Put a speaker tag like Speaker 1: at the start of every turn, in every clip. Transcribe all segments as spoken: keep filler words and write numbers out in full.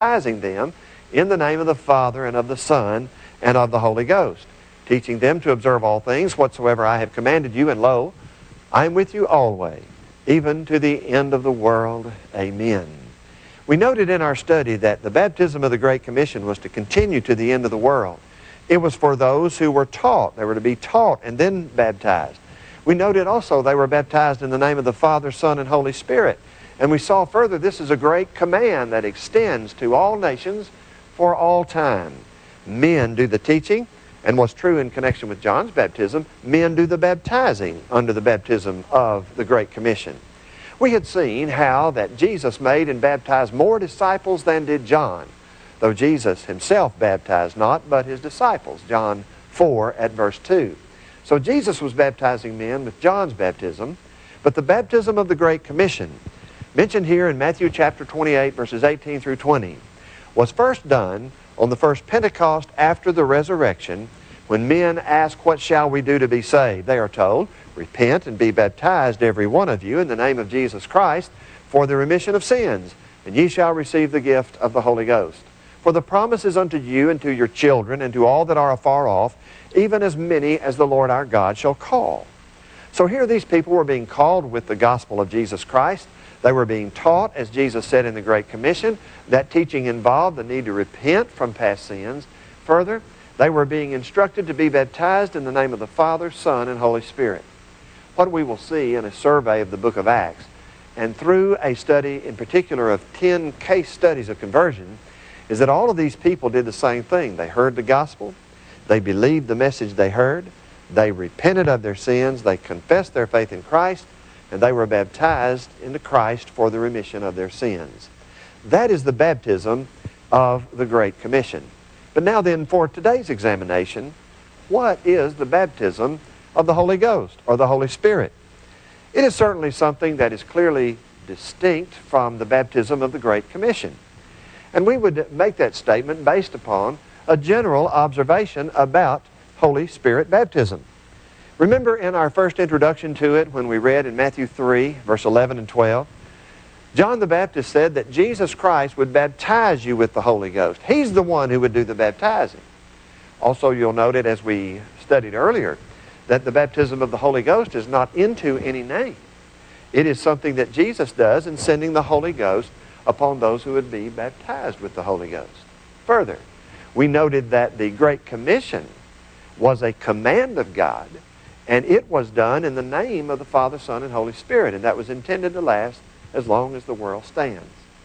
Speaker 1: baptizing them in the name of the Father and of the Son and of the Holy Ghost, teaching them to observe all things whatsoever I have commanded you, and lo, I am with you always, even to the end of the world. Amen. We noted in our study that the baptism of the Great Commission was to continue to the end of the world. It was for those who were taught. They were to be taught and then baptized. We noted also they were baptized in the name of the Father, Son, and Holy Spirit. And we saw further this is a great command that extends to all nations for all time. Men do the teaching, and what's true in connection with John's baptism, men do the baptizing under the baptism of the Great Commission. We had seen how that Jesus made and baptized more disciples than did John, though Jesus himself baptized not, but his disciples, John four at verse two. So Jesus was baptizing men with John's baptism, but the baptism of the Great Commission, mentioned here in Matthew chapter twenty-eight, verses eighteen through twenty, was first done on the first Pentecost after the resurrection, when men ask, what shall we do to be saved? They are told, repent and be baptized, every one of you, in the name of Jesus Christ, for the remission of sins, and ye shall receive the gift of the Holy Ghost. For the promise is unto you and to your children and to all that are afar off, even as many as the Lord our God shall call. So here these people were being called with the gospel of Jesus Christ. They were being taught, as Jesus said in the Great Commission. That teaching involved the need to repent from past sins. Further, they were being instructed to be baptized in the name of the Father, Son, and Holy Spirit. What we will see in a survey of the book of Acts, and through a study in particular of ten case studies of conversion, is that all of these people did the same thing. They heard the gospel, they believed the message they heard, they repented of their sins, they confessed their faith in Christ, and they were baptized into Christ for the remission of their sins. That is the baptism of the Great Commission. But now then, for today's examination, what is the baptism of the Holy Ghost or the Holy Spirit? It is certainly something that is clearly distinct from the baptism of the Great Commission. And we would make that statement based upon a general observation about Holy Spirit baptism. Remember in our first introduction to it, when we read in Matthew three, verse eleven and twelve, John the Baptist said that Jesus Christ would baptize you with the Holy Ghost. He's the one who would do the baptizing. Also, you'll note it as we studied earlier, that the baptism of the Holy Ghost is not into any name. It is something that Jesus does in sending the Holy Ghost upon those who would be baptized with the Holy Ghost. Further, we noted that the Great Commission was a command of God, and it was done in the name of the Father, Son, and Holy Spirit, and that was intended to last as long as the world stands.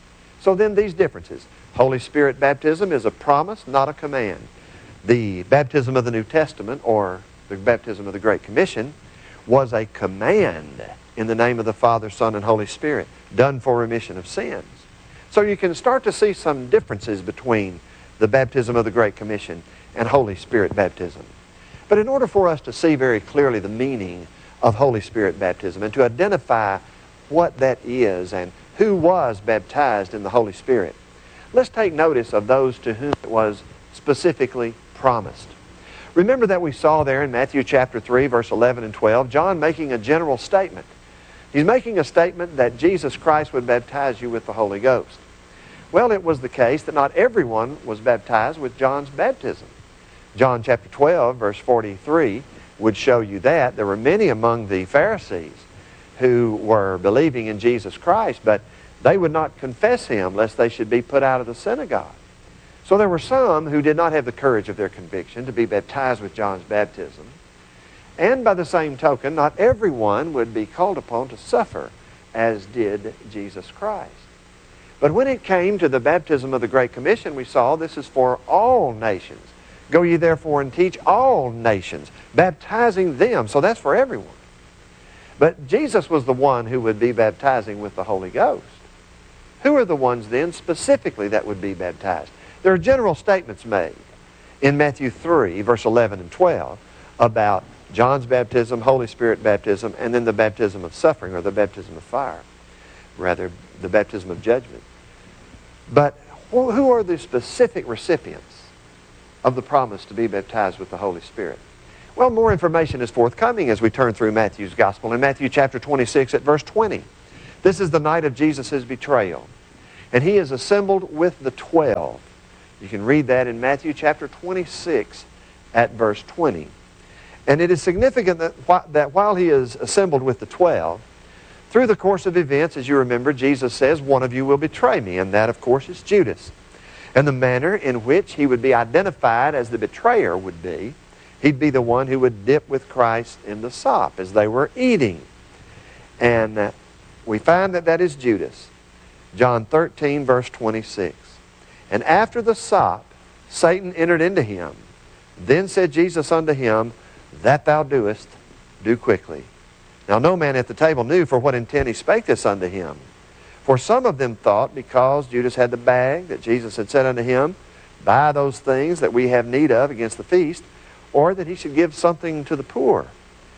Speaker 1: So then these differences. Holy Spirit baptism is a promise, not a command. The baptism of the New Testament, or the baptism of the Great Commission, was a command in the name of the Father, Son, and Holy Spirit, done for remission of sins. So you can start to see some differences between the baptism of the Great Commission and Holy Spirit baptism. But in order for us to see very clearly the meaning of Holy Spirit baptism and to identify what that is and who was baptized in the Holy Spirit, let's take notice of those to whom it was specifically promised. Remember that we saw there in Matthew chapter three, verse eleven and twelve, John making a general statement. He's making a statement that Jesus Christ would baptize you with the Holy Ghost. Well, it was the case that not everyone was baptized with John's baptism. John chapter twelve, verse forty-three would show you that. There were many among the Pharisees who were believing in Jesus Christ, but they would not confess Him lest they should be put out of the synagogue. So there were some who did not have the courage of their conviction to be baptized with John's baptism. And by the same token, not everyone would be called upon to suffer as did Jesus Christ. But when it came to the baptism of the Great Commission, we saw this is for all nations. Go ye therefore and teach all nations, baptizing them. So that's for everyone. But Jesus was the one who would be baptizing with the Holy Ghost. Who are the ones then specifically that would be baptized? There are general statements made in Matthew three, verse eleven and twelve about John's baptism, Holy Spirit baptism, and then the baptism of suffering, or the baptism of fire. Rather, the baptism of judgment. But who are the specific recipients of the promise to be baptized with the Holy Spirit? Well, more information is forthcoming as we turn through Matthew's Gospel. In Matthew chapter twenty-six at verse twenty, this is the night of Jesus' betrayal. And he is assembled with the twelve. You can read that in Matthew chapter twenty-six at verse twenty. And it is significant that, wh- that while he is assembled with the twelve, through the course of events, as you remember, Jesus says, one of you will betray me, and that, of course, is Judas. And the manner in which he would be identified as the betrayer would be, he'd be the one who would dip with Christ in the sop as they were eating. And uh, we find that that is Judas. John thirteen, verse twenty-six. And after the sop, Satan entered into him. Then said Jesus unto him, That thou doest, do quickly. Now no man at the table knew for what intent he spake this unto him. For some of them thought, because Judas had the bag, that Jesus had said unto him, Buy those things that we have need of against the feast, or that he should give something to the poor.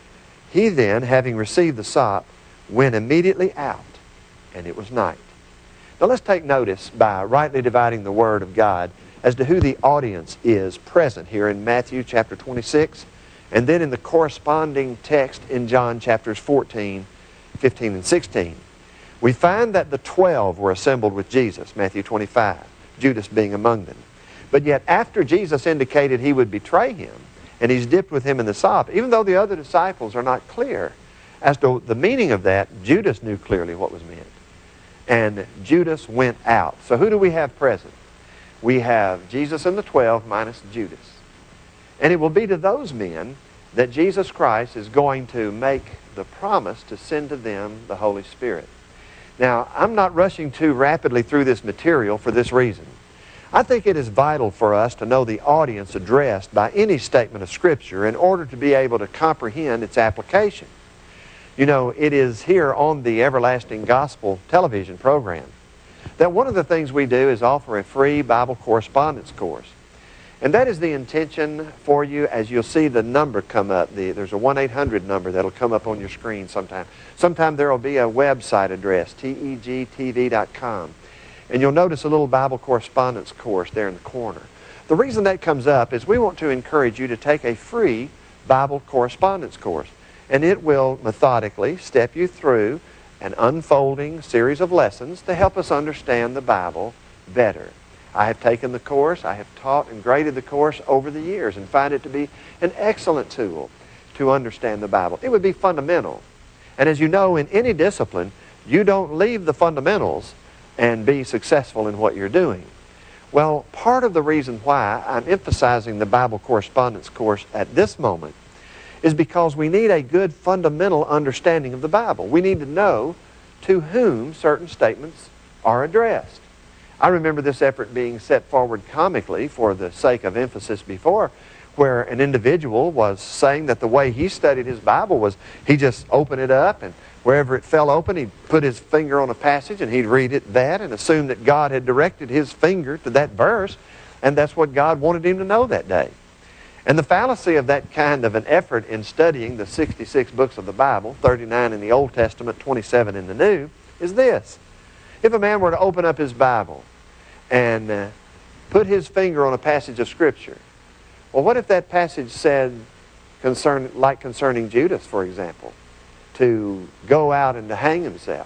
Speaker 1: He then, having received the sop, went immediately out, and it was night. Now let's take notice, by rightly dividing the Word of God, as to who the audience is present here in Matthew chapter twenty-six, and then in the corresponding text in John chapters fourteen, fifteen, and sixteen. We find that the twelve were assembled with Jesus, Matthew twenty-five, Judas being among them. But yet after Jesus indicated he would betray him, and he's dipped with him in the sop, even though the other disciples are not clear as to the meaning of that, Judas knew clearly what was meant. And Judas went out. So who do we have present? We have Jesus and the twelve minus Judas. And it will be to those men that Jesus Christ is going to make the promise to send to them the Holy Spirit. Now, I'm not rushing too rapidly through this material for this reason. I think it is vital for us to know the audience addressed by any statement of Scripture in order to be able to comprehend its application. You know, it is here on the Everlasting Gospel television program that one of the things we do is offer a free Bible correspondence course. And that is the intention for you as you'll see the number come up. The, there's a one eight hundred number that'll come up on your screen sometime. Sometime there will be a website address, T E G T V dot com. And you'll notice a little Bible correspondence course there in the corner. The reason that comes up is we want to encourage you to take a free Bible correspondence course. And it will methodically step you through an unfolding series of lessons to help us understand the Bible better. I have taken the course, I have taught and graded the course over the years and find it to be an excellent tool to understand the Bible. It would be fundamental. And as you know, in any discipline, you don't leave the fundamentals and be successful in what you're doing. Well, part of the reason why I'm emphasizing the Bible correspondence course at this moment is because we need a good fundamental understanding of the Bible. We need to know to whom certain statements are addressed. I remember this effort being set forward comically for the sake of emphasis before, where an individual was saying that the way he studied his Bible was he just opened it up, and wherever it fell open, he'd put his finger on a passage and he'd read it that and assume that God had directed his finger to that verse, and that's what God wanted him to know that day. And the fallacy of that kind of an effort in studying the sixty-six books of the Bible, thirty-nine in the Old Testament, twenty-seven in the New, is this. If a man were to open up his Bible and uh, put his finger on a passage of Scripture, well, what if that passage said, concern, like concerning Judas, for example, to go out and to hang himself?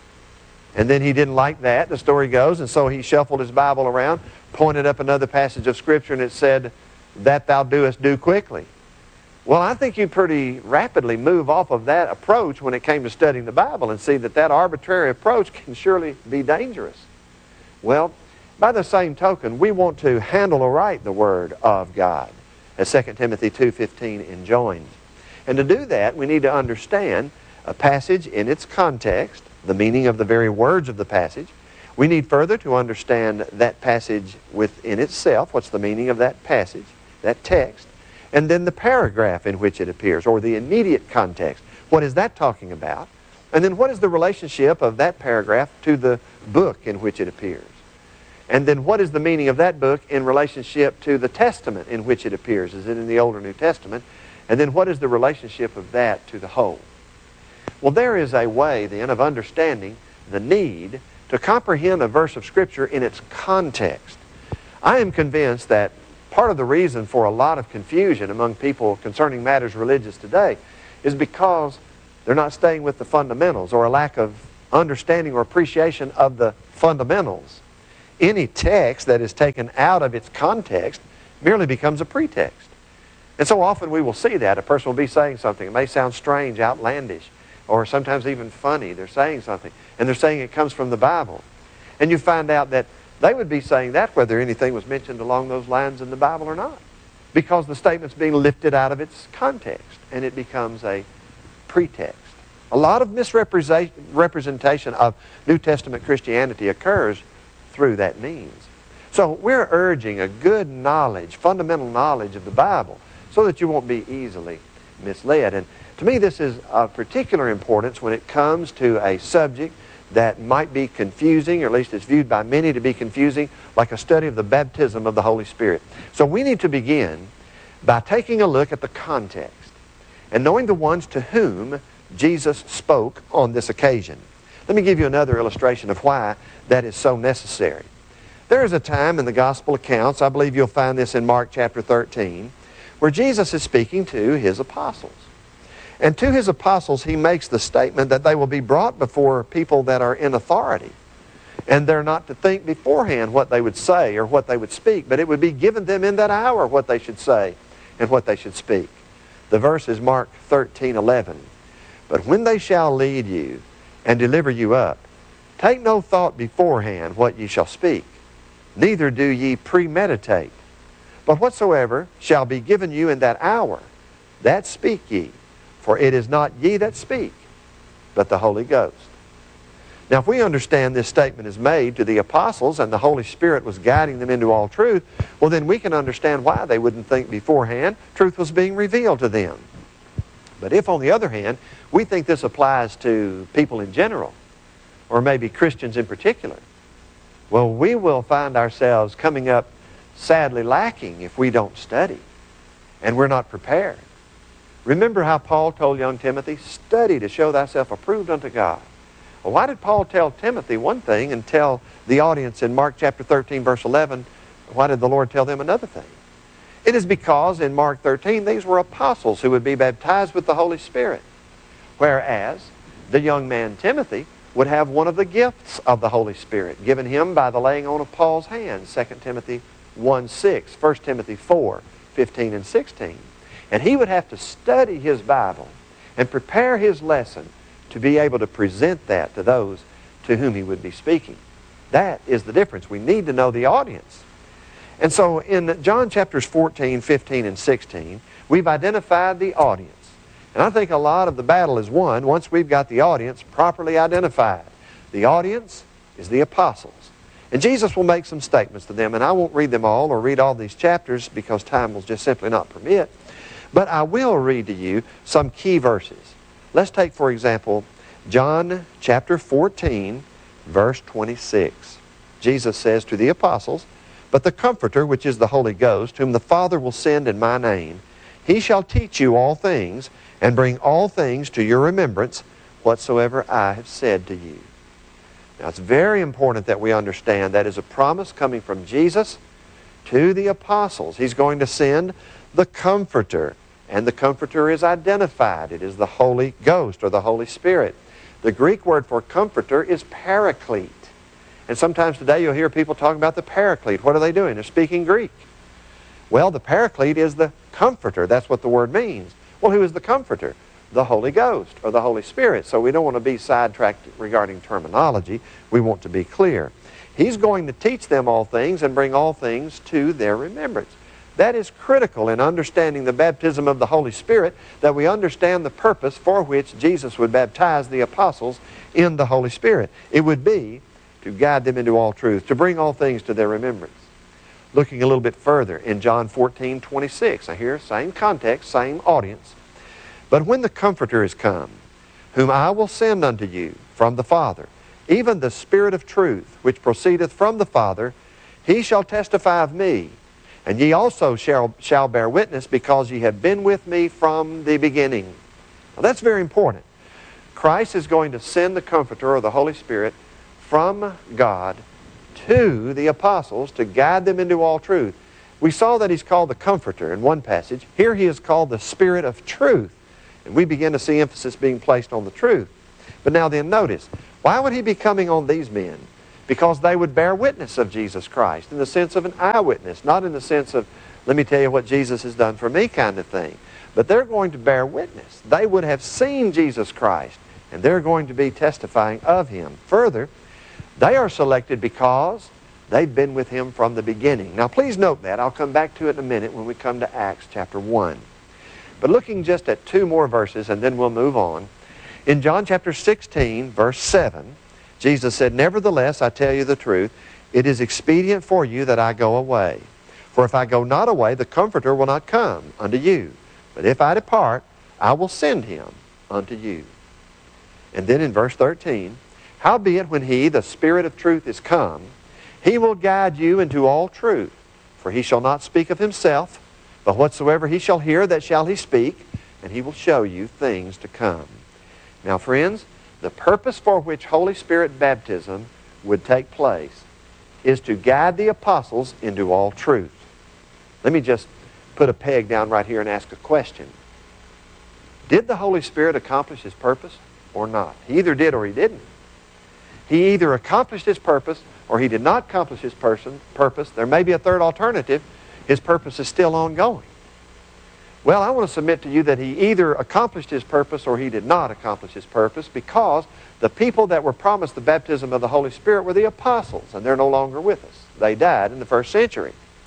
Speaker 1: And then he didn't like that, the story goes, and so he shuffled his Bible around, pointed up another passage of Scripture, and it said, That thou doest, do quickly. Well, I think you pretty rapidly move off of that approach when it came to studying the Bible and see that that arbitrary approach can surely be dangerous. Well, by the same token, we want to handle aright the Word of God, as Second Timothy two fifteen enjoins. And to do that, we need to understand a passage in its context, the meaning of the very words of the passage. We need further to understand that passage within itself, what's the meaning of that passage, that text, and then the paragraph in which it appears, or the immediate context. What is that talking about? And then what is the relationship of that paragraph to the book in which it appears? And then what is the meaning of that book in relationship to the Testament in which it appears? Is it in the Old or New Testament? And then what is the relationship of that to the whole? Well, there is a way then of understanding the need to comprehend a verse of Scripture in its context. I am convinced that part of the reason for a lot of confusion among people concerning matters religious today is because they're not staying with the fundamentals, or a lack of understanding or appreciation of the fundamentals. Any text that is taken out of its context merely becomes a pretext. And so often we will see that. A person will be saying something. It may sound strange, outlandish, or sometimes even funny. They're saying something, and they're saying it comes from the Bible. And you find out that they would be saying that whether anything was mentioned along those lines in the Bible or not, because the statement's being lifted out of its context, and it becomes a pretext. A lot of misrepresentation of New Testament Christianity occurs through that means. So we're urging a good knowledge, fundamental knowledge of the Bible, so that you won't be easily misled. And to me, this is of particular importance when it comes to a subject that might be confusing, or at least is viewed by many to be confusing, like a study of the baptism of the Holy Spirit. So we need to begin by taking a look at the context and knowing the ones to whom Jesus spoke on this occasion. Let me give you another illustration of why that is so necessary. There is a time in the gospel accounts, I believe you'll find this in Mark chapter thirteen, where Jesus is speaking to his apostles. And to his apostles, he makes the statement that they will be brought before people that are in authority. And they're not to think beforehand what they would say or what they would speak, but it would be given them in that hour what they should say and what they should speak. The verse is Mark thirteen eleven. But when they shall lead you and deliver you up, take no thought beforehand what ye shall speak, neither do ye premeditate. But whatsoever shall be given you in that hour, that speak ye. For it is not ye that speak, but the Holy Ghost. Now, if we understand this statement is made to the apostles and the Holy Spirit was guiding them into all truth, well, then we can understand why they wouldn't think beforehand truth was being revealed to them. But if, on the other hand, we think this applies to people in general, or maybe Christians in particular, well, we will find ourselves coming up sadly lacking if we don't study and we're not prepared. Remember how Paul told young Timothy, study to show thyself approved unto God. Well, why did Paul tell Timothy one thing and tell the audience in Mark chapter thirteen, verse eleven, why did the Lord tell them another thing? It is because in Mark thirteen, these were apostles who would be baptized with the Holy Spirit, whereas the young man Timothy would have one of the gifts of the Holy Spirit given him by the laying on of Paul's hands, Second Timothy one six, First Timothy four fifteen and sixteen. And he would have to study his Bible and prepare his lesson to be able to present that to those to whom he would be speaking. That is the difference. We need to know the audience. And so in John chapters fourteen, fifteen, and sixteen, we've identified the audience. And I think a lot of the battle is won once we've got the audience properly identified. The audience is the apostles. And Jesus will make some statements to them, and I won't read them all or read all these chapters because time will just simply not permit. But I will read to you some key verses. Let's take, for example, John chapter fourteen, verse twenty-six. Jesus says to the apostles, But the Comforter, which is the Holy Ghost, whom the Father will send in my name, he shall teach you all things, and bring all things to your remembrance, whatsoever I have said to you. Now, it's very important that we understand that is a promise coming from Jesus to the apostles. He's going to send the Comforter. And the Comforter is identified. It is the Holy Ghost or the Holy Spirit. The Greek word for Comforter is Paraclete. And sometimes today you'll hear people talking about the Paraclete. What are they doing? They're speaking Greek. Well, the Paraclete is the Comforter. That's what the word means. Well, who is the Comforter? The Holy Ghost or the Holy Spirit. So we don't want to be sidetracked regarding terminology. We want to be clear. He's going to teach them all things and bring all things to their remembrance. That is critical in understanding the baptism of the Holy Spirit, that we understand the purpose for which Jesus would baptize the apostles in the Holy Spirit. It would be to guide them into all truth, to bring all things to their remembrance. Looking a little bit further in John fourteen, twenty-six. Now here, same context, same audience. But when the Comforter is come, whom I will send unto you from the Father, even the Spirit of truth, which proceedeth from the Father, he shall testify of me. And ye also shall, shall bear witness, because ye have been with me from the beginning. Now that's very important. Christ is going to send the Comforter, or the Holy Spirit, from God to the apostles to guide them into all truth. We saw that he's called the Comforter in one passage. Here he is called the Spirit of truth. And we begin to see emphasis being placed on the truth. But now then, notice, why would he be coming on these men? because they would bear witness of Jesus Christ in the sense of an eyewitness, not in the sense of, let me tell you what Jesus has done for me kind of thing. But they're going to bear witness. They would have seen Jesus Christ, and they're going to be testifying of Him. Further, they are selected because they've been with Him from the beginning. Now please note that. I'll come back to it in a minute when we come to Acts chapter one. But looking just at two more verses, and then we'll move on. In John chapter sixteen, verse seven, Jesus said, "Nevertheless, I tell you the truth, it is expedient for you that I go away. For if I go not away, the Comforter will not come unto you. But if I depart, I will send Him unto you." And then in verse thirteen, "Howbeit when He, the Spirit of truth, is come, He will guide you into all truth. For He shall not speak of Himself, but whatsoever He shall hear, that shall He speak, and He will show you things to come." Now, friends, the purpose for which Holy Spirit baptism would take place is to guide the apostles into all truth. Let me just put a peg down right here and ask a question. Did the Holy Spirit accomplish His purpose or not? He either did or He didn't. He either accomplished His purpose or He did not accomplish His person, purpose. There may be a third alternative. His purpose is still ongoing. Well, I want to submit to you that He either accomplished His purpose or He did not accomplish His purpose, because the people that were promised the baptism of the Holy Spirit were the apostles, and they're no longer with us. They died in the first century.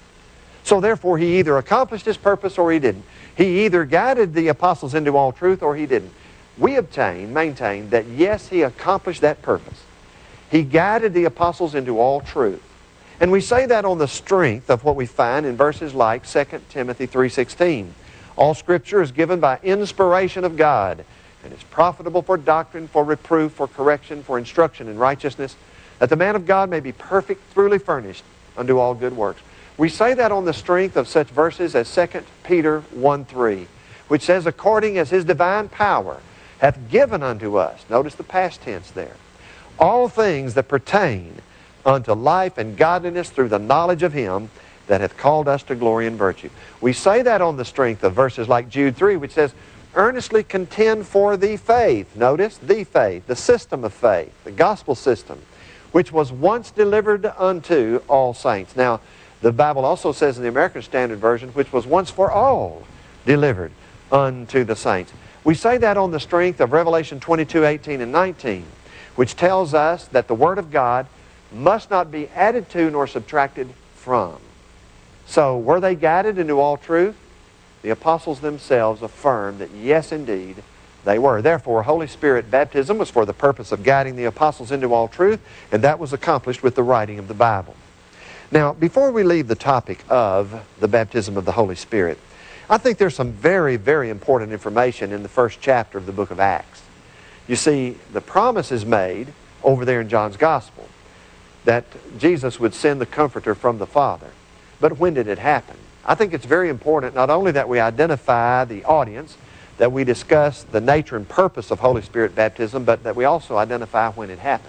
Speaker 1: So therefore, He either accomplished His purpose or He didn't. He either guided the apostles into all truth or He didn't. We obtain, maintain that yes, He accomplished that purpose. He guided the apostles into all truth. And we say that on the strength of what we find in verses like Second Timothy three sixteen. "All Scripture is given by inspiration of God, and is profitable for doctrine, for reproof, for correction, for instruction in righteousness, that the man of God may be perfect, truly furnished unto all good works." We say that on the strength of such verses as Second Peter one three, which says, "According as His divine power hath given unto us," notice the past tense there, "all things that pertain unto life and godliness through the knowledge of Him that hath called us to glory and virtue." We say that on the strength of verses like Jude three, which says, "Earnestly contend for the faith." Notice, the faith, the system of faith, the gospel system, "which was once delivered unto all saints." Now, the Bible also says in the American Standard Version, "which was once for all delivered unto the saints." We say that on the strength of Revelation twenty-two, eighteen, and nineteen, which tells us that the Word of God must not be added to nor subtracted from. So, were they guided into all truth? The apostles themselves affirm that yes, indeed, they were. Therefore, Holy Spirit baptism was for the purpose of guiding the apostles into all truth, and that was accomplished with the writing of the Bible. Now, before we leave the topic of the baptism of the Holy Spirit, I think there's some very, very important information in the first chapter of the book of Acts. You see, the promise is made over there in John's Gospel that Jesus would send the Comforter from the Father. But when did it happen? I think it's very important not only that we identify the audience, that we discuss the nature and purpose of Holy Spirit baptism, but that we also identify when it happened.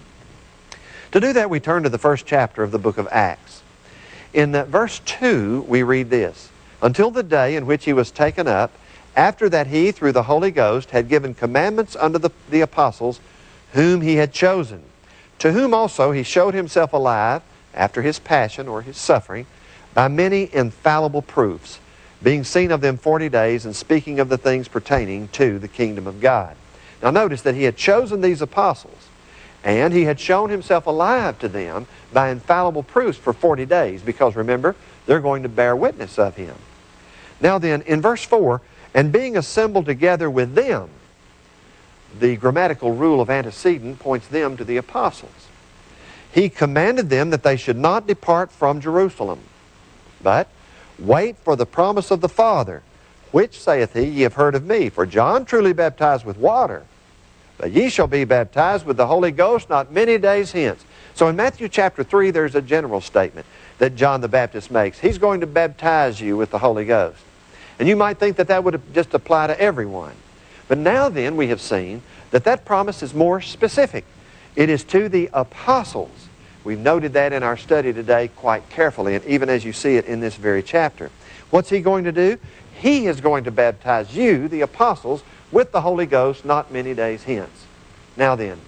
Speaker 1: To do that, we turn to the first chapter of the book of Acts. In uh, verse two, we read this, "Until the day in which He was taken up, after that He, through the Holy Ghost, had given commandments unto the, the apostles whom He had chosen, to whom also He showed Himself alive after His passion," or His suffering, "by many infallible proofs, being seen of them forty days, and speaking of the things pertaining to the kingdom of God." Now notice that He had chosen these apostles, and He had shown Himself alive to them by infallible proofs for forty days, because remember, they're going to bear witness of Him. Now then, in verse four, "And being assembled together with them," the grammatical rule of antecedent points them to the apostles. "He commanded them that they should not depart from Jerusalem, but wait for the promise of the Father, which, saith He, ye have heard of me. For John truly baptized with water, but ye shall be baptized with the Holy Ghost not many days hence." So in Matthew chapter three, there's a general statement that John the Baptist makes. He's going to baptize you with the Holy Ghost. And you might think that that would just apply to everyone. But now then, we have seen that that promise is more specific. It is to the apostles. We've noted that in our study today quite carefully, and even as you see it in this very chapter. What's He going to do? He is going to baptize you, the apostles, with the Holy Ghost not many days hence. Now then,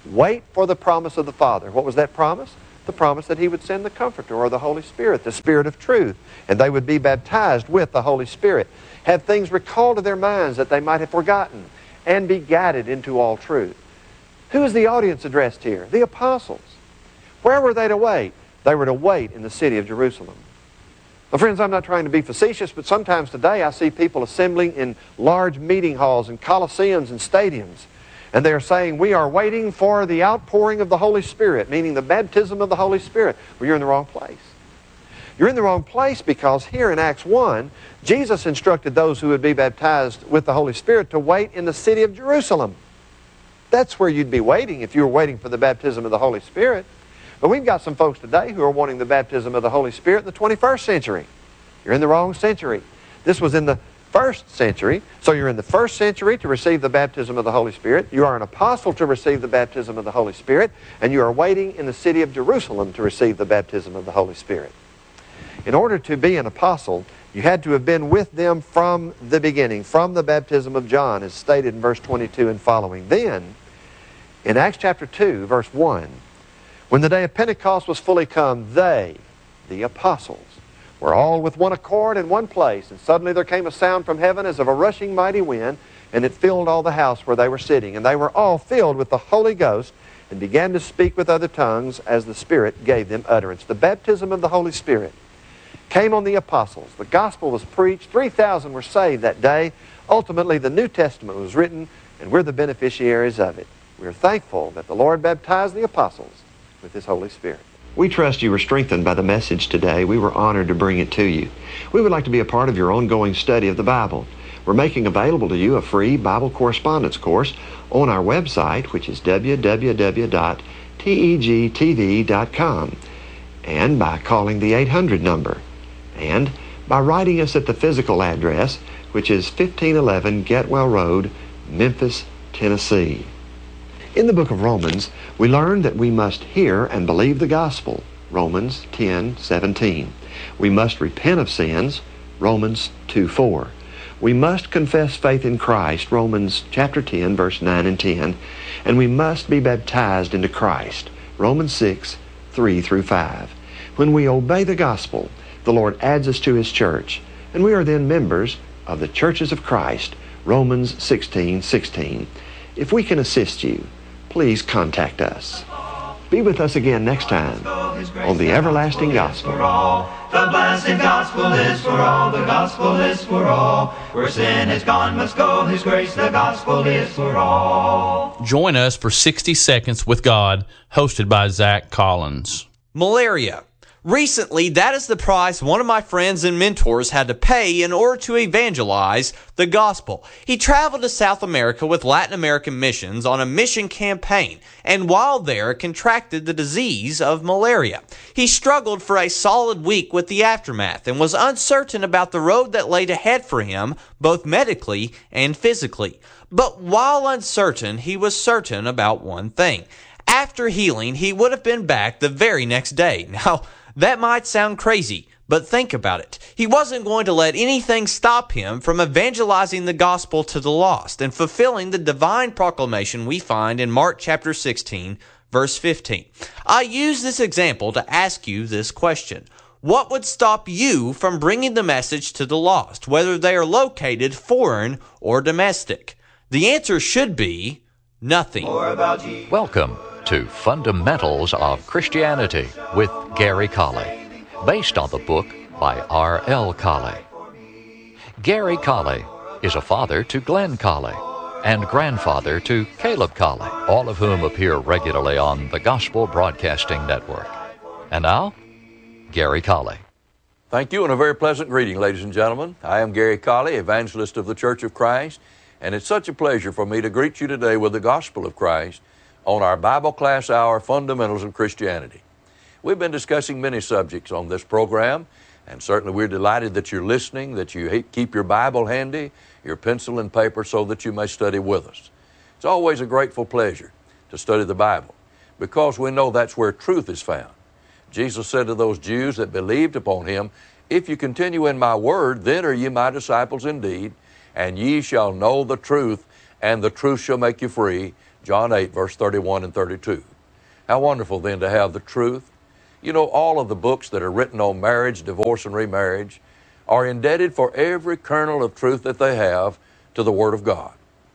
Speaker 1: Wait for the promise of the Father. What was that promise? The promise that He would send the Comforter, or the Holy Spirit, the Spirit of truth, and they would be baptized with the Holy Spirit, have things recalled to their minds that they might have forgotten, and be guided into all truth. Who is the audience addressed here? The apostles. Where were they to wait? They were to wait in the city of Jerusalem. Well, friends, I'm not trying to be facetious, but sometimes today I see people assembling in large meeting halls and coliseums and stadiums, and they are saying, we are waiting for the outpouring of the Holy Spirit, meaning the baptism of the Holy Spirit. Well, you're in the wrong place. You're in the wrong place because here in Acts one, Jesus instructed those who would be baptized with the Holy Spirit to wait in the city of Jerusalem. That's where you'd be waiting if you were waiting for the baptism of the Holy Spirit. But we've got some folks today who are wanting the baptism of the Holy Spirit in the twenty-first century. You're in the wrong century. This was in the first century, so you're in the first century to receive the baptism of the Holy Spirit. You are an apostle to receive the baptism of the Holy Spirit, and you are waiting in the city of Jerusalem to receive the baptism of the Holy Spirit. In order to be an apostle, you had to have been with them from the beginning, from the baptism of John, as stated in verse twenty-two and following. Then, in Acts chapter two, verse one, when the day of Pentecost was fully come, they, the apostles, were all with one accord in one place, and suddenly there came a sound from heaven as of a rushing mighty wind, and it filled all the house where they were sitting. And they were all filled with the Holy Ghost, and began to speak with other tongues as the Spirit gave them utterance. The baptism of the Holy Spirit came on the apostles. The gospel was preached. three thousand were saved that day. Ultimately, the New Testament was written, and we're the beneficiaries of it. We're thankful that the Lord baptized the apostles with His Holy Spirit. We trust you were strengthened by the message today. We were honored to bring it to you. We would like to be a part of your ongoing study of the Bible. We're making available to you a free Bible correspondence course on our website, which is w w w dot tegtv dot com, and by calling the eight hundred number, and by writing us at the physical address, which is fifteen eleven Getwell Road, Memphis, Tennessee. In the book of Romans, we learn that we must hear and believe the gospel, Romans ten seventeen. We must repent of sins, Romans two four. We must confess faith in Christ, Romans chapter ten, verse nine and ten. And we must be baptized into Christ, Romans six three through five. When we obey the gospel, the Lord adds us to His church, and we are then members of the churches of Christ, Romans sixteen sixteen. If we can assist you, please contact us. Be with us again next time on the Everlasting Gospel.
Speaker 2: The blessed gospel is for all, the gospel is for all. Where sin is gone must go, His grace, the gospel is for all.
Speaker 3: Join us for sixty Seconds with God, hosted by Zach Collins.
Speaker 4: Malaria. Recently, that is the price one of my friends and mentors had to pay in order to evangelize the gospel. He traveled to South America with Latin American missions on a mission campaign, and while there contracted the disease of malaria. He struggled for a solid week with the aftermath and was uncertain about the road that laid ahead for him, both medically and physically. But while uncertain, he was certain about one thing. After healing, he would have been back the very next day. Now, that might sound crazy, but think about it. He wasn't going to let anything stop him from evangelizing the gospel to the lost and fulfilling the divine proclamation we find in Mark chapter sixteen, verse fifteen. I use this example to ask you this question. What would stop you from bringing the message to the lost, whether they are located foreign or domestic? The answer should be nothing.
Speaker 5: Welcome to Fundamentals of Christianity with Gary Colley, based on the book by R L Colley. Gary Colley is a father to Glenn Colley and grandfather to Caleb Colley, all of whom appear regularly on the Gospel Broadcasting Network. And now, Gary Colley.
Speaker 6: Thank you, and a very pleasant greeting, ladies and gentlemen. I am Gary Colley, evangelist of the Church of Christ, and it's such a pleasure for me to greet you today with the Gospel of Christ on our Bible Class Hour, Fundamentals of Christianity. We've been discussing many subjects on this program, and certainly we're delighted that you're listening, that you keep your Bible handy, your pencil and paper, so that you may study with us. It's always a grateful pleasure to study the Bible, because we know that's where truth is found. Jesus said to those Jews that believed upon Him, "If you continue in my word, then are ye my disciples indeed, and ye shall know the truth, and the truth shall make you free." John eight, verse thirty-one and thirty-two. How wonderful then to have the truth. You know, all of the books that are written on marriage, divorce, and remarriage are indebted for every kernel of truth that they have to the Word of God.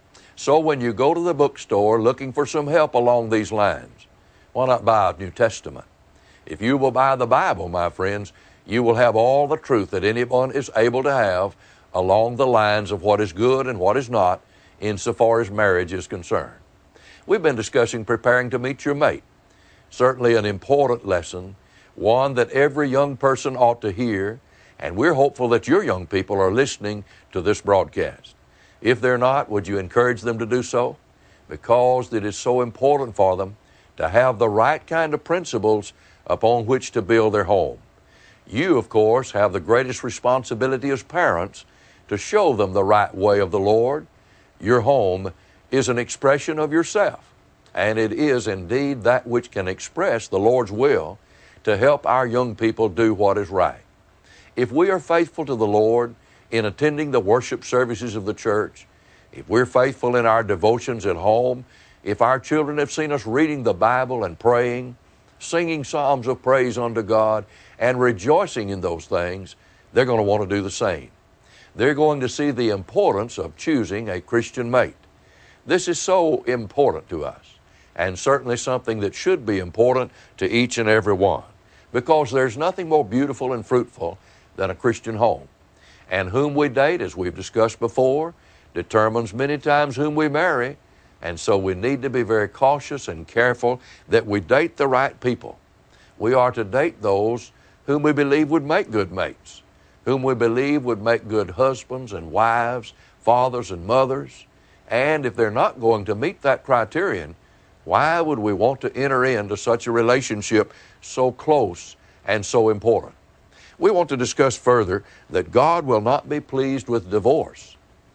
Speaker 6: So when you go to the bookstore looking for some help along these lines, why not buy a New Testament? If you will buy the Bible, my friends, you will have all the truth that anyone is able to have along the lines of what is good and what is not insofar as marriage is concerned. We've been discussing preparing to meet your mate. Certainly an important lesson, one that every young person ought to hear, and we're hopeful that your young people are listening to this broadcast. If they're not, would you encourage them to do so? Because it is so important for them to have the right kind of principles upon which to build their home. You, of course, have the greatest responsibility as parents to show them the right way of the Lord. Your home is an expression of yourself, and it is indeed that which can express the Lord's will to help our young people do what is right. If we are faithful to the Lord in attending the worship services of the church, if we're faithful in our devotions at home, if our children have seen us reading the Bible and praying, singing psalms of praise unto God, and rejoicing in those things, they're going to want to do the same. They're going to see the importance of choosing a Christian mate. This is so important to us, and certainly something that should be important to each and every one, because there's nothing more beautiful and fruitful than a Christian home. And whom we date, as we've discussed before, determines many times whom we marry, and so we need to be very cautious and careful that we date the right people. We are to date those whom we believe would make good mates, whom we believe would make good husbands and wives, fathers and mothers. And if they're not going to meet that criterion, why would we want to enter into such a relationship so close and so important? We want to discuss further that God will not be pleased with divorce.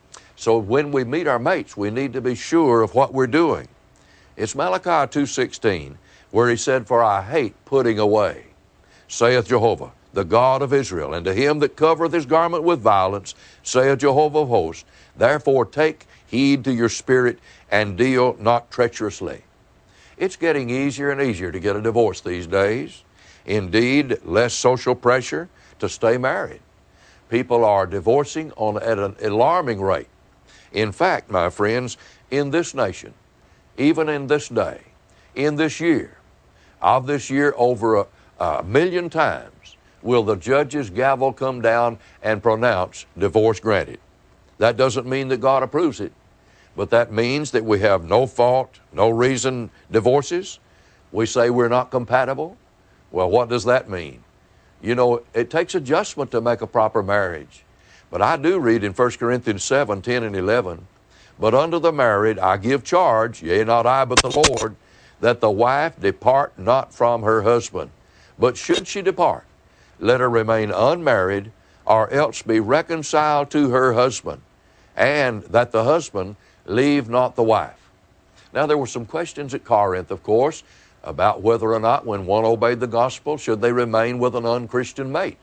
Speaker 6: So when we meet our mates, we need to be sure of what we're doing. It's Malachi two sixteen, where he said, "For I hate putting away, saith Jehovah, the God of Israel, and to him that covereth his garment with violence, saith Jehovah of hosts, therefore take heed to your spirit, and deal not treacherously." It's getting easier and easier to get a divorce these days. Indeed, less social pressure to stay married. People are divorcing on at an alarming rate. In fact, my friends, in this nation, even in this day, in this year, of this year over a, a million times will the judge's gavel come down and pronounce divorce granted. That doesn't mean that God approves it, but that means that we have no fault, no reason divorces. We say we're not compatible. Well, what does that mean? You know, it takes adjustment to make a proper marriage. But I do read in First Corinthians seven, ten, and eleven, "But unto the married I give charge, yea, not I, but the Lord, that the wife depart not from her husband. But should she depart, let her remain unmarried, or else be reconciled to her husband, and that the husband leave not the wife." Now, there were some questions at Corinth, of course, about whether or not when one obeyed the gospel, should they remain with an unchristian mate.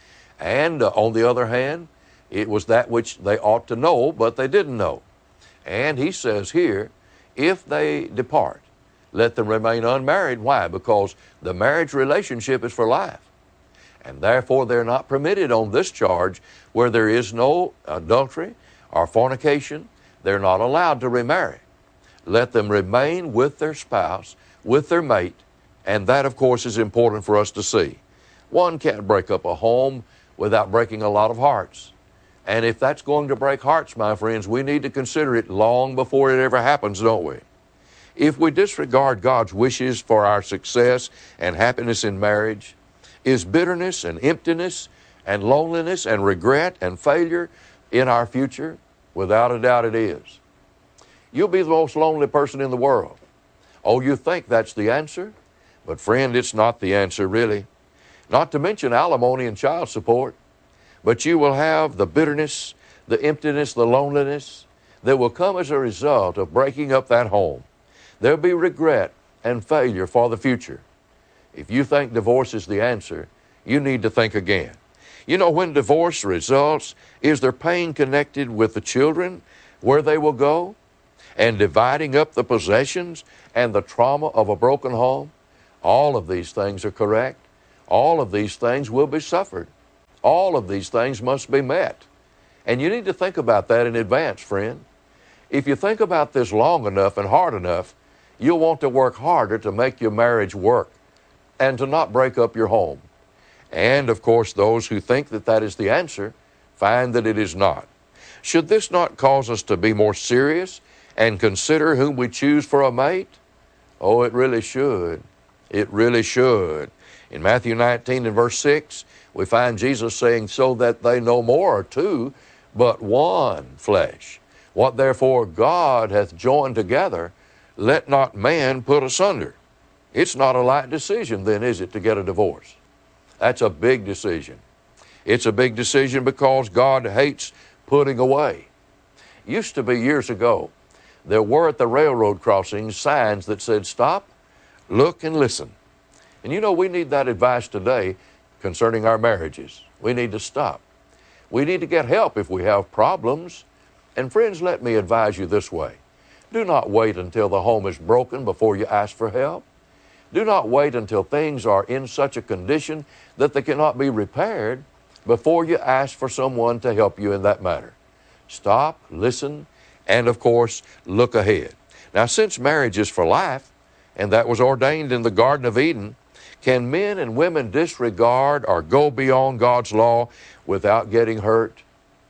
Speaker 6: And uh, on the other hand, it was that which they ought to know, but they didn't know. And he says here, if they depart, let them remain unmarried. Why? Because the marriage relationship is for life. And therefore they're not permitted on this charge where there is no adultery or fornication. They're not allowed to remarry. Let them remain with their spouse, with their mate, and that, of course, is important for us to see. One can't break up a home without breaking a lot of hearts. And if that's going to break hearts, my friends, we need to consider it long before it ever happens, don't we? If we disregard God's wishes for our success and happiness in marriage, is bitterness and emptiness and loneliness and regret and failure in our future? Without a doubt it is. You'll be the most lonely person in the world. Oh, you think that's the answer? But friend, it's not the answer really. Not to mention alimony and child support. But you will have the bitterness, the emptiness, the loneliness that will come as a result of breaking up that home. There'll be regret and failure for the future. If you think divorce is the answer, you need to think again. You know, when divorce results, is there pain connected with the children, where they will go? and dividing up the possessions and the trauma of a broken home. All of these things are correct. All of these things will be suffered. All of these things must be met. And you need to think about that in advance, friend. If you think about this long enough and hard enough, you'll want to work harder to make your marriage work and to not break up your home. And, of course, those who think that that is the answer find that it is not. Should this not cause us to be more serious and consider whom we choose for a mate? Oh, it really should. It really should. In Matthew nineteen and verse six, we find Jesus saying, so that they no more are two, but one flesh. What therefore God hath joined together, let not man put asunder. It's not a light decision then, is it, to get a divorce? That's a big decision. It's a big decision because God hates putting away. It used to be years ago, there were at the railroad crossings signs that said, stop, look, and listen. And you know, we need that advice today concerning our marriages. We need to stop. We need to get help if we have problems. And friends, let me advise you this way. Do not wait until the home is broken before you ask for help. Do not wait until things are in such a condition that they cannot be repaired before you ask for someone to help you in that matter. Stop, listen, and of course, look ahead. Now, since marriage is for life, and that was ordained in the Garden of Eden, can men and women disregard or go beyond God's law without getting hurt?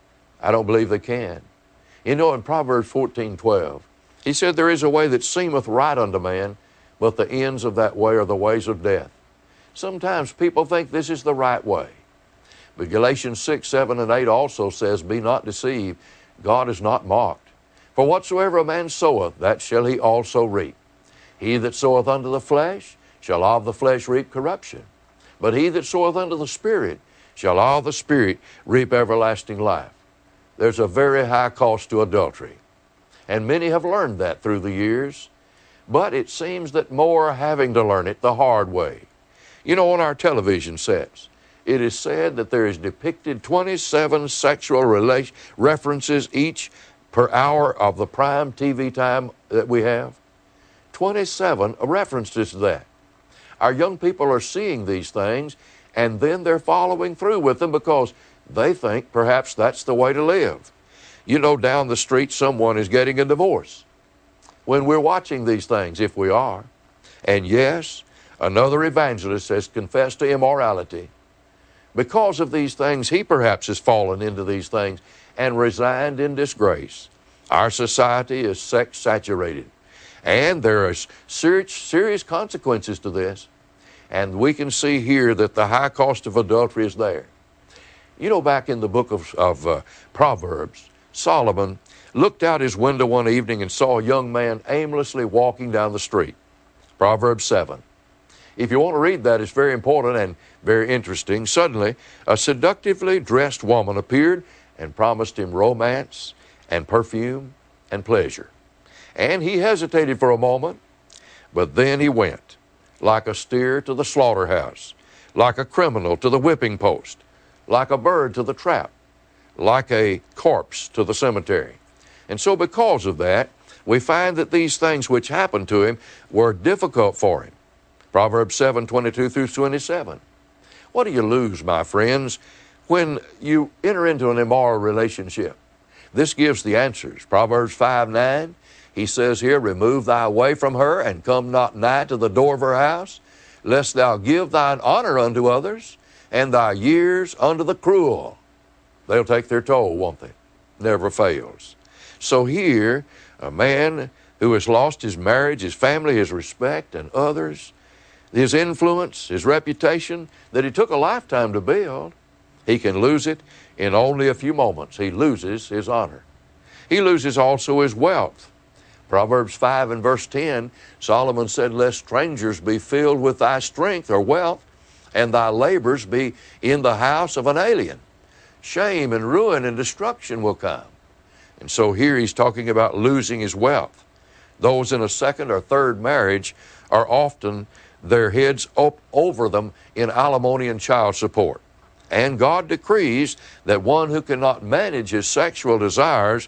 Speaker 6: I don't believe they can. You know, in Proverbs fourteen twelve, he said, there is a way that seemeth right unto man, but the ends of that way are the ways of death. Sometimes people think this is the right way. But Galatians six, seven, and eight also says, be not deceived, God is not mocked. For whatsoever a man soweth, that shall he also reap. He that soweth unto the flesh shall of the flesh reap corruption. But he that soweth unto the Spirit shall of the Spirit reap everlasting life. There's a very high cost to adultery. And many have learned that through the years. But it seems that more are having to learn it the hard way. You know, on our television sets, it is said that there is depicted twenty-seven sexual rela- references each per hour of the prime T V time that we have. twenty-seven references to that. Our young people are seeing these things, and then they're following through with them because they think perhaps that's the way to live. You know, down the street, someone is getting a divorce when we're watching these things, if we are. And yes, another evangelist has confessed to immorality. Because of these things, he perhaps has fallen into these things and resigned in disgrace. Our society is sex-saturated, and there are serious, serious consequences to this. And we can see here that the high cost of adultery is there. You know, back in the book of, of uh, Proverbs, Solomon looked out his window one evening and saw a young man aimlessly walking down the street. Proverbs seven. If you want to read that, it's very important and very interesting. Suddenly, a seductively dressed woman appeared and promised him romance and perfume and pleasure. And he hesitated for a moment, but then he went, like a steer to the slaughterhouse, like a criminal to the whipping post, like a bird to the trap, like a corpse to the cemetery. And so because of that, we find that these things which happened to him were difficult for him. Proverbs seven, twenty-two through twenty-seven. What do you lose, my friends, when you enter into an immoral relationship? This gives the answers. Proverbs five, nine, he says here, remove thy way from her, and come not nigh to the door of her house, lest thou give thine honor unto others, and thy years unto the cruel. They'll take their toll, won't they? Never fails. So here, a man who has lost his marriage, his family, his respect, and others, his influence, his reputation that he took a lifetime to build, he can lose it in only a few moments. He loses his honor. He loses also his wealth. Proverbs five and verse ten, Solomon said, lest strangers be filled with thy strength or wealth, and thy labors be in the house of an alien. Shame and ruin and destruction will come. And so here he's talking about losing his wealth. Those in a second or third marriage are often their heads up over them in alimony and child support. And God decrees that one who cannot manage his sexual desires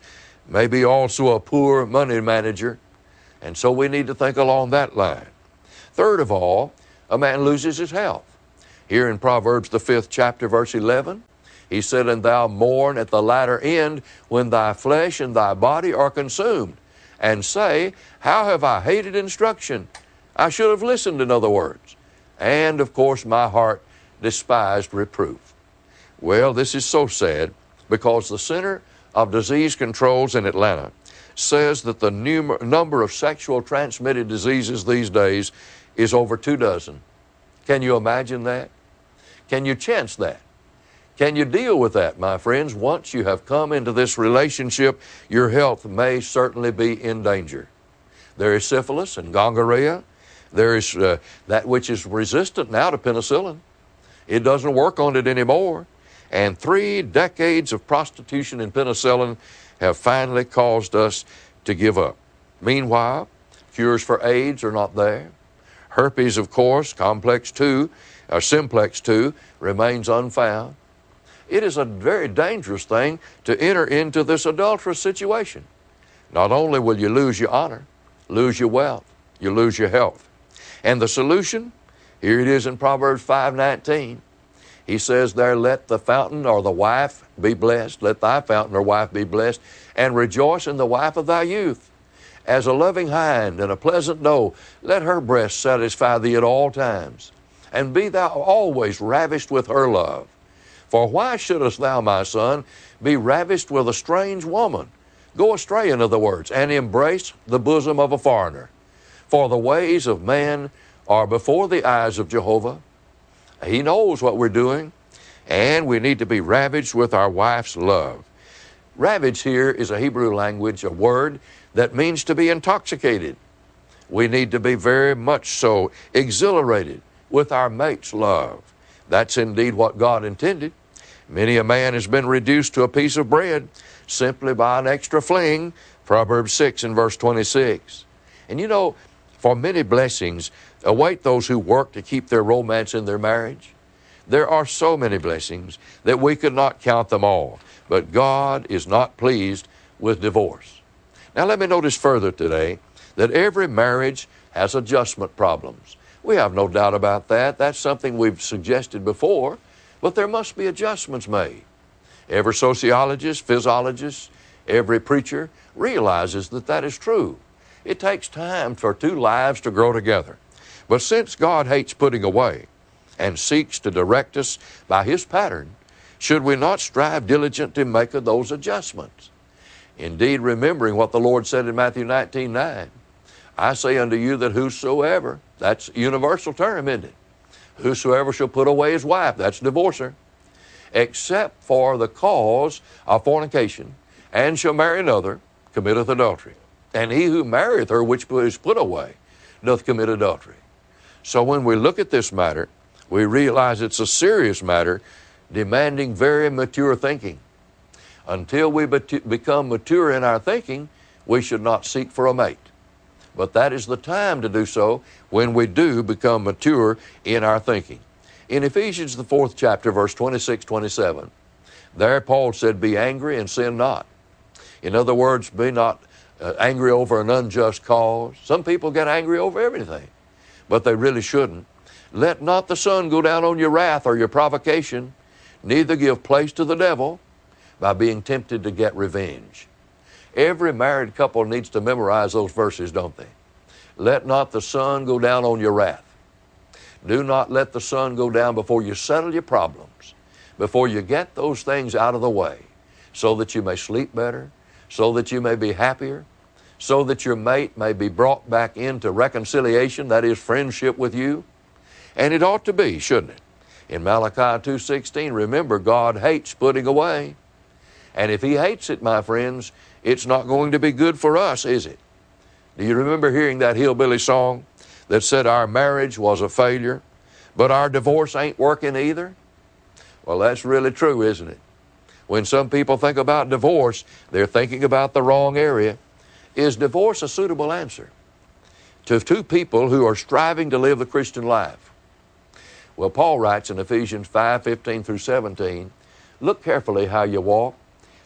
Speaker 6: maybe also a poor money manager, and so we need to think along that line. Third of all, a man loses his health. Here in Proverbs, the fifth chapter, verse eleven, he said, "And thou mourn at the latter end, when thy flesh and thy body are consumed, and say, How have I hated instruction? I should have listened, in other words. And, of course, my heart despised reproof." Well, this is so sad, because the Center of Disease Controls in Atlanta says that the num- number of sexual transmitted diseases these days is over two dozen. Can you imagine that? Can you chance that? Can you deal with that, my friends? Once you have come into this relationship, your health may certainly be in danger. There is syphilis and gonorrhea. There is uh, that which is resistant now to penicillin. It doesn't work on it anymore. And three decades of prostitution and penicillin have finally caused us to give up. Meanwhile, cures for AIDS are not there. Herpes, of course, complex two, or simplex two, remains unfound. It is a very dangerous thing to enter into this adulterous situation. Not only will you lose your honor, lose your wealth, you lose your health. And the solution, here it is in Proverbs five nineteen. He says there, "Let the fountain or the wife be blessed, let thy fountain or wife be blessed, and rejoice in the wife of thy youth. As a loving hind and a pleasant doe, let her breast satisfy thee at all times, and be thou always ravished with her love. For why shouldest thou, my son, be ravished with a strange woman? Go astray, in other words, and embrace the bosom of a foreigner. For the ways of man are before the eyes of Jehovah." He knows what we're doing, and we need to be ravaged with our wife's love. Ravaged here is a Hebrew language, a word that means to be intoxicated. We need to be very much so exhilarated with our mate's love. That's indeed what God intended. Many a man has been reduced to a piece of bread simply by an extra fling, Proverbs six and verse twenty-six. And you know, for many blessings await those who work to keep their romance in their marriage. There are so many blessings that we could not count them all, but God is not pleased with divorce. Now let me notice further today that every marriage has adjustment problems. We have no doubt about that. That's something we've suggested before, but there must be adjustments made. Every sociologist, physiologist, every preacher realizes that that is true. It takes time for two lives to grow together. But since God hates putting away and seeks to direct us by His pattern, should we not strive diligently to make those adjustments? Indeed, remembering what the Lord said in Matthew nineteen nine, "I say unto you that whosoever," that's a universal term, isn't it? "Whosoever shall put away his wife," that's divorcer, "except for the cause of fornication, and shall marry another, committeth adultery. And he who marrieth her which is put away doth commit adultery." So when we look at this matter, we realize it's a serious matter demanding very mature thinking. Until we bet- become mature in our thinking, we should not seek for a mate. But that is the time to do so when we do become mature in our thinking. In Ephesians, the fourth chapter, verse twenty-six, twenty-seven, there Paul said, "Be angry and sin not." In other words, be not uh, angry over an unjust cause. Some people get angry over everything, but they really shouldn't. "Let not the sun go down on your wrath or your provocation, neither give place to the devil," by being tempted to get revenge. Every married couple needs to memorize those verses, don't they? Let not the sun go down on your wrath. Do not let the sun go down before you settle your problems, before you get those things out of the way, so that you may sleep better, so that you may be happier, so that your mate may be brought back into reconciliation, that is, friendship with you. And it ought to be, shouldn't it? In Malachi two sixteen, remember, God hates putting away. And if He hates it, my friends, it's not going to be good for us, is it? Do you remember hearing that hillbilly song that said our marriage was a failure, but our divorce ain't working either? Well, that's really true, isn't it? When some people think about divorce, they're thinking about the wrong area. Is divorce a suitable answer to two people who are striving to live the Christian life? Well, Paul writes in Ephesians five, fifteen through seventeen, "Look carefully how you walk,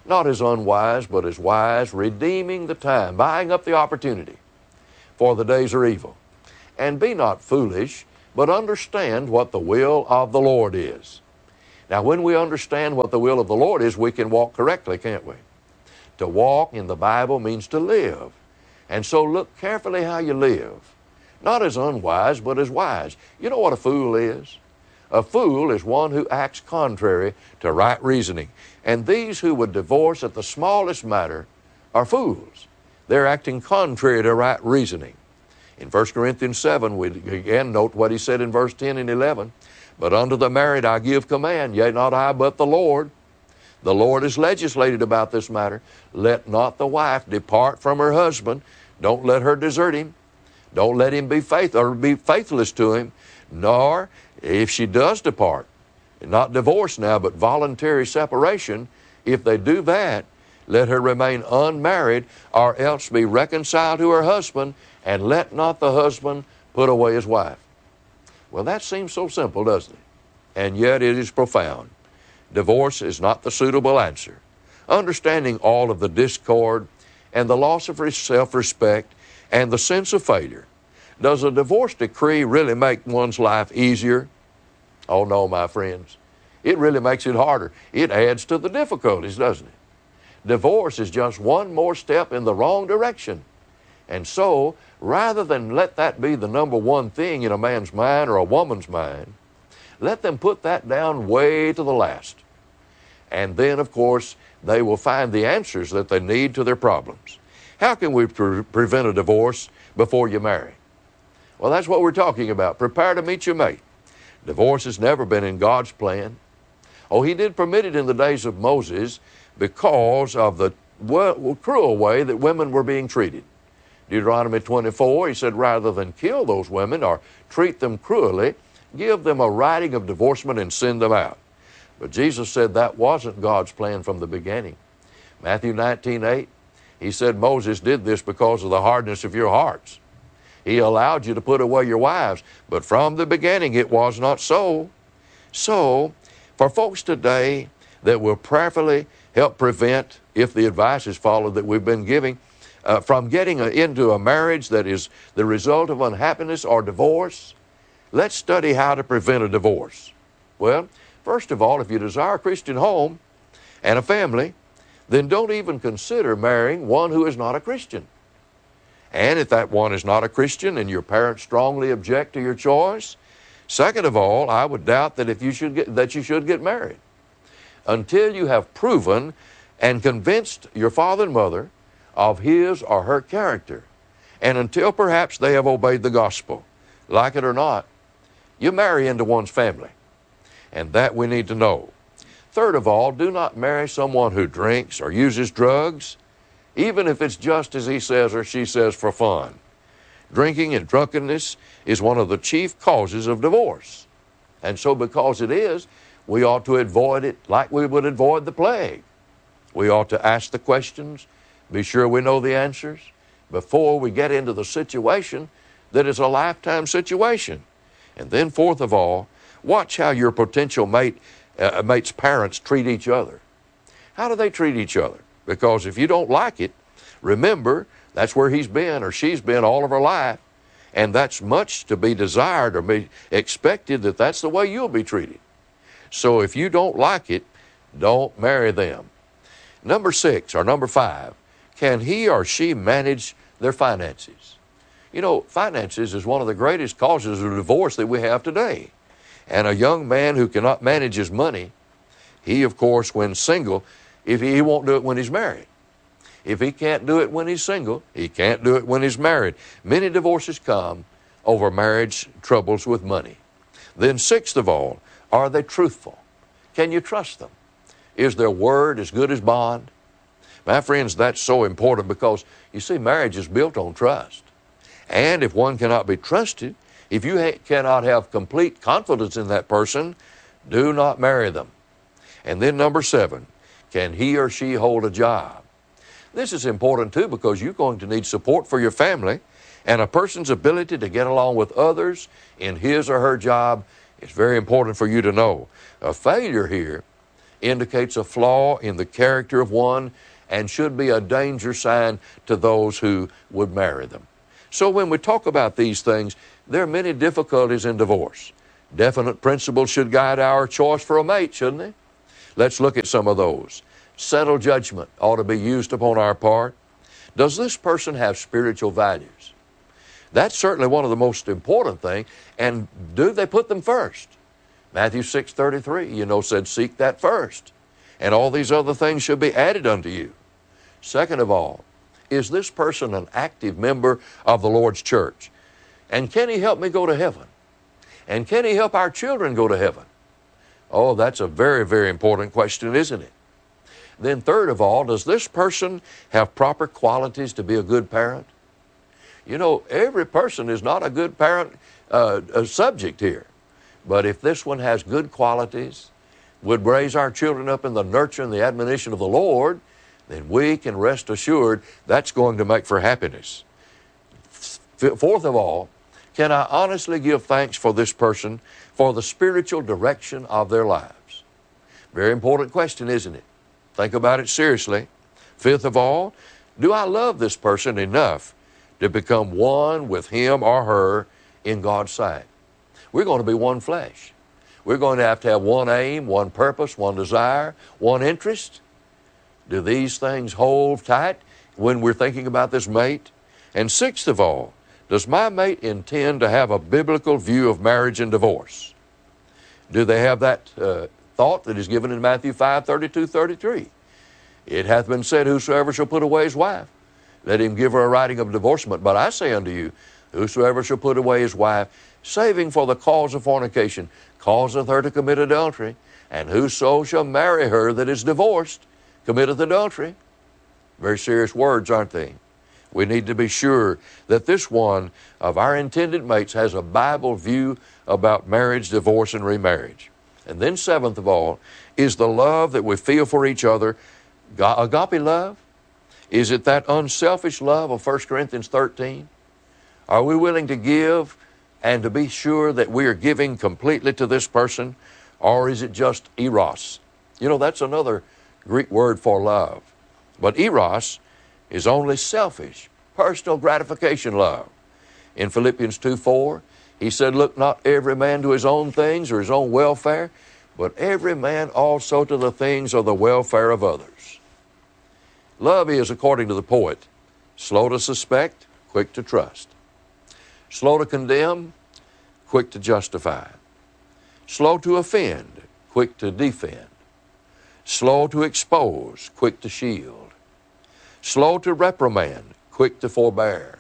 Speaker 6: not as unwise, but as wise, redeeming the time, buying up the opportunity, for the days are evil. And be not foolish, but understand what the will of the Lord is. Now, when we understand what the will of the Lord is, we can walk correctly, can't we? To walk in the Bible means to live. And so look carefully how you live. Not as unwise, but as wise. You know what a fool is? A fool is one who acts contrary to right reasoning. And these who would divorce at the smallest matter are fools. They're acting contrary to right reasoning. In First Corinthians seven, we again note what he said in verse ten and eleven. But unto the married I give command, yea, not I, but the Lord. The Lord has legislated about this matter. Let not the wife depart from her husband. Don't let her desert him. Don't let him be faith or be faithless to him. Nor, if she does depart, not divorce now, but voluntary separation, if they do that, let her remain unmarried, or else be reconciled to her husband, and let not the husband put away his wife. Well, that seems so simple, doesn't it? And yet it is profound. Divorce is not the suitable answer. Understanding all of the discord and the loss of self-respect and the sense of failure, does a divorce decree really make one's life easier? Oh no, my friends. It really makes it harder. It adds to the difficulties, doesn't it? Divorce is just one more step in the wrong direction. And so, rather than let that be the number one thing in a man's mind or a woman's mind, let them put that down way to the last. And then, of course, they will find the answers that they need to their problems. How can we pre- prevent a divorce before you marry? Well, that's what we're talking about. Prepare to meet your mate. Divorce has never been in God's plan. Oh, he did permit it in the days of Moses because of the well, cruel way that women were being treated. Deuteronomy twenty-four, he said, rather than kill those women or treat them cruelly, give them a writing of divorcement and send them out. But Jesus said that wasn't God's plan from the beginning. Matthew nineteen eight, he said Moses did this because of the hardness of your hearts. He allowed you to put away your wives, but from the beginning it was not so. So, for folks today that will prayerfully help prevent, if the advice is followed that we've been giving, uh, from getting a, into a marriage that is the result of unhappiness or divorce, let's study how to prevent a divorce. Well, first of all, if you desire a Christian home and a family, then don't even consider marrying one who is not a Christian. And if that one is not a Christian and your parents strongly object to your choice, second of all, I would doubt that if you should get, that you should get married until you have proven and convinced your father and mother of his or her character, and until perhaps they have obeyed the gospel. Like it or not, you marry into one's family, and that we need to know. Third of all, do not marry someone who drinks or uses drugs, even if it's just as he says or she says for fun. Drinking and drunkenness is one of the chief causes of divorce. And so because it is, we ought to avoid it like we would avoid the plague. We ought to ask the questions, be sure we know the answers, before we get into the situation that is a lifetime situation. And then fourth of all, watch how your potential mate, uh, mate's parents treat each other. How do they treat each other? Because if you don't like it, remember, that's where he's been or she's been all of her life, and that's much to be desired or be expected that that's the way you'll be treated. So if you don't like it, don't marry them. Number six, or number five, can he or she manage their finances? You know, finances is one of the greatest causes of divorce that we have today. And a young man who cannot manage his money, he, of course, when single, if he, he won't do it when he's married. If he can't do it when he's single, he can't do it when he's married. Many divorces come over marriage troubles with money. Then sixth of all, are they truthful? Can you trust them? Is their word as good as bond? My friends, that's so important because, you see, marriage is built on trust. And if one cannot be trusted, if you ha- cannot have complete confidence in that person, do not marry them. And then number seven, can he or she hold a job? This is important too because you're going to need support for your family, and a person's ability to get along with others in his or her job is very important for you to know. A failure here indicates a flaw in the character of one and should be a danger sign to those who would marry them. So when we talk about these things, there are many difficulties in divorce. Definite principles should guide our choice for a mate, shouldn't they? Let's look at some of those. Settled judgment ought to be used upon our part. Does this person have spiritual values? That's certainly one of the most important things. And do they put them first? Matthew six thirty-three, you know, said, seek that first. And all these other things should be added unto you. Second of all, is this person an active member of the Lord's church? And can he help me go to heaven? And can he help our children go to heaven? Oh, that's a very, very important question, isn't it? Then third of all, does this person have proper qualities to be a good parent? You know, every person is not a good parent uh, a subject here. But if this one has good qualities, would raise our children up in the nurture and the admonition of the Lord, then we can rest assured that's going to make for happiness. Fourth of all, can I honestly give thanks for this person for the spiritual direction of their lives? Very important question, isn't it? Think about it seriously. Fifth of all, do I love this person enough to become one with him or her in God's sight? We're going to be one flesh. We're going to have to have one aim, one purpose, one desire, one interest. Do these things hold tight when we're thinking about this mate? And sixth of all, does my mate intend to have a biblical view of marriage and divorce? Do they have that uh, thought that is given in Matthew five thirty-two thirty-three? It hath been said, whosoever shall put away his wife, let him give her a writing of divorcement. But I say unto you, whosoever shall put away his wife, saving for the cause of fornication, causeth her to commit adultery. And whoso shall marry her that is divorced, committeth adultery. Very serious words, aren't they? We need to be sure that this one of our intended mates has a Bible view about marriage, divorce, and remarriage. And then seventh of all, is the love that we feel for each other agape love? Is it that unselfish love of First Corinthians thirteen? Are we willing to give and to be sure that we are giving completely to this person? Or is it just eros? You know, that's another Greek word for love. But eros is only selfish, personal gratification love. In Philippians two four, he said, look not every man to his own things or his own welfare, but every man also to the things of the welfare of others. Love is, according to the poet, slow to suspect, quick to trust. Slow to condemn, quick to justify. Slow to offend, quick to defend. Slow to expose, quick to shield. Slow to reprimand, quick to forbear.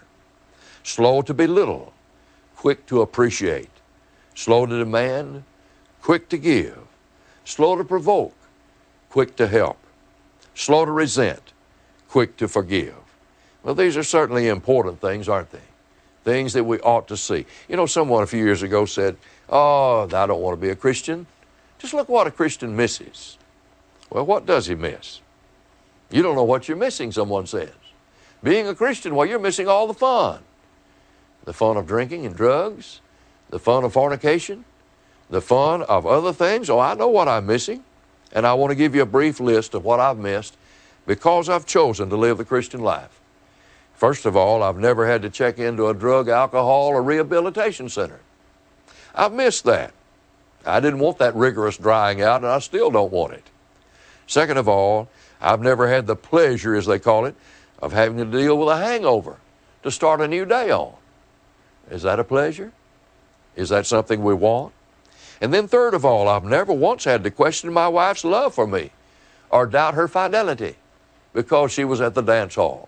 Speaker 6: Slow to belittle, quick to appreciate. Slow to demand, quick to give. Slow to provoke, quick to help. Slow to resent, quick to forgive. Well, these are certainly important things, aren't they? Things that we ought to see. You know, someone a few years ago said, oh, I don't want to be a Christian. Just look what a Christian misses. Well, what does he miss? You don't know what you're missing, someone says. Being a Christian, well, you're missing all the fun. The fun of drinking and drugs, the fun of fornication, the fun of other things. Oh, I know what I'm missing. And I want to give you a brief list of what I've missed because I've chosen to live the Christian life. First of all, I've never had to check into a drug, alcohol, or rehabilitation center. I've missed that. I didn't want that rigorous drying out, and I still don't want it. Second of all, I've never had the pleasure, as they call it, of having to deal with a hangover to start a new day on. Is that a pleasure? Is that something we want? And then third of all, I've never once had to question my wife's love for me or doubt her fidelity because she was at the dance hall.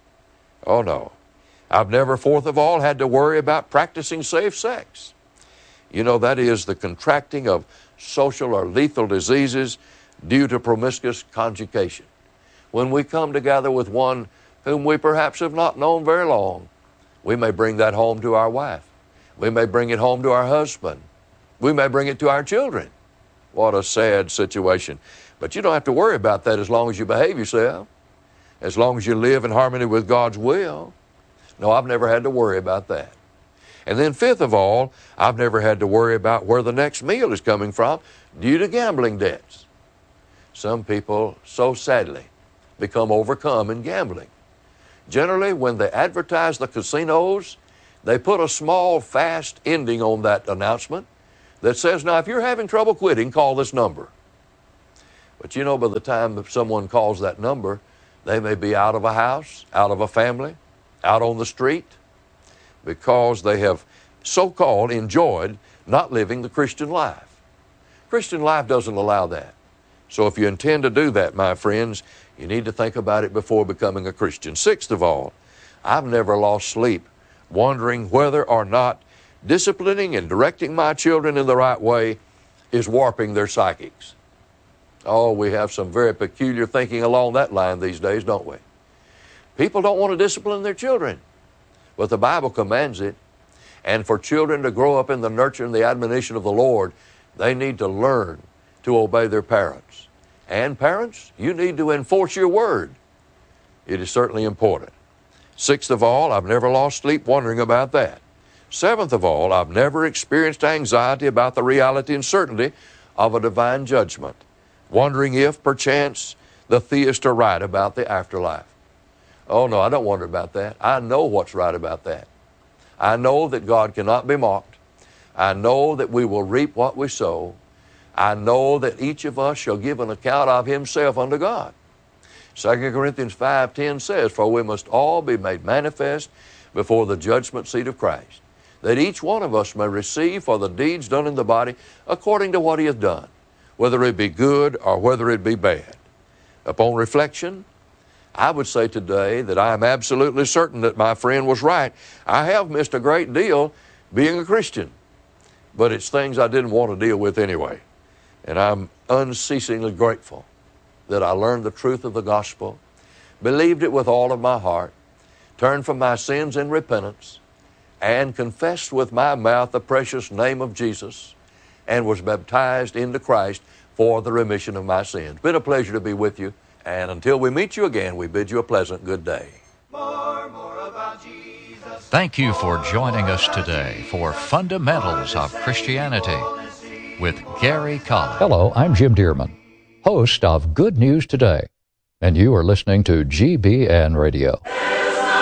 Speaker 6: Oh, no. I've never, fourth of all, had to worry about practicing safe sex. You know, that is the contracting of social or lethal diseases due to promiscuous conjugation. When we come together with one whom we perhaps have not known very long, we may bring that home to our wife. We may bring it home to our husband. We may bring it to our children. What a sad situation. But you don't have to worry about that as long as you behave yourself, as long as you live in harmony with God's will. No, I've never had to worry about that. And then fifth of all, I've never had to worry about where the next meal is coming from due to gambling debts. Some people, so sadly, become overcome in gambling. Generally, when they advertise the casinos, they put a small, fast ending on that announcement that says, now, if you're having trouble quitting, call this number. But you know, by the time someone calls that number, they may be out of a house, out of a family, out on the street, because they have so-called enjoyed not living the Christian life. Christian life doesn't allow that. So if you intend to do that, my friends, you need to think about it before becoming a Christian. Sixth of all, I've never lost sleep wondering whether or not disciplining and directing my children in the right way is warping their psychics. Oh, we have some very peculiar thinking along that line these days, don't we? People don't want to discipline their children, but the Bible commands it. And for children to grow up in the nurture and the admonition of the Lord, they need to learn to obey their parents. And parents, you need to enforce your word. It is certainly important. Sixth of all, I've never lost sleep wondering about that. Seventh of all, I've never experienced anxiety about the reality and certainty of a divine judgment, wondering if, perchance, the theists are right about the afterlife. Oh, no, I don't wonder about that. I know what's right about that. I know that God cannot be mocked. I know that we will reap what we sow. I know that each of us shall give an account of himself unto God. Second Corinthians five ten says, for we must all be made manifest before the judgment seat of Christ, that each one of us may receive for the deeds done in the body according to what he hath done, whether it be good or whether it be bad. Upon reflection, I would say today that I am absolutely certain that my friend was right. I have missed a great deal being a Christian, but it's things I didn't want to deal with anyway. And I'm unceasingly grateful that I learned the truth of the gospel, believed it with all of my heart, turned from my sins in repentance, and confessed with my mouth the precious name of Jesus, and was baptized into Christ for the remission of my sins. It's been a pleasure to be with you, and until we meet you again, we bid you a pleasant good day.
Speaker 2: More, more about Jesus.
Speaker 5: Thank you for joining us today for Fundamentals of Christianity with Gary Collins. Hello, I'm Jim Dearman, host of Good News Today, and you are listening to G B N Radio.